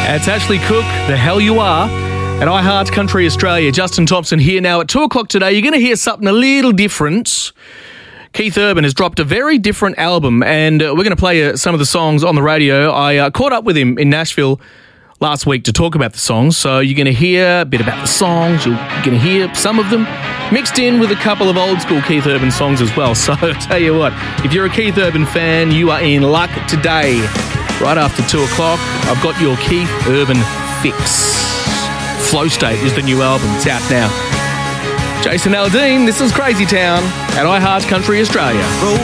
It's Ashley Cook, The Hell You Are, and I Heart Country Australia. Justin Thompson here now at 2 o'clock today. You're going to hear something a little different. Keith Urban has dropped a very different album, and we're going to play some of the songs on the radio. I caught up with him in Nashville last week to talk about the songs, so you're going to hear a bit about the songs. You're going to hear some of them mixed in with a couple of old school Keith Urban songs as well. So I'll tell you what, if you're a Keith Urban fan, you are in luck today. Right after 2 o'clock, I've got your Keith Urban fix. Flow State is the new album. It's out now. Jason Aldean, this is Crazy Town at I Heart Country Australia.